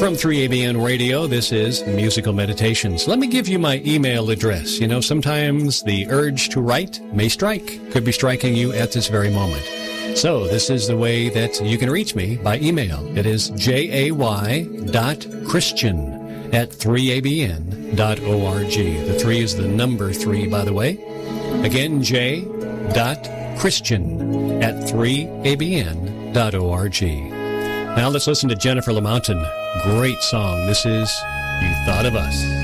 From 3ABN Radio, this is Musical Meditations. Let me give you my email address. You know, sometimes the urge to write may strike, could be striking you at this very moment. So this is the way that you can reach me by email. It is jay.christian@3abn.org. The 3 is the number 3, by the way. Again, j.christian@3abn.org. Now let's listen to Jennifer Lamountain. Great song. This is You Thought of Us.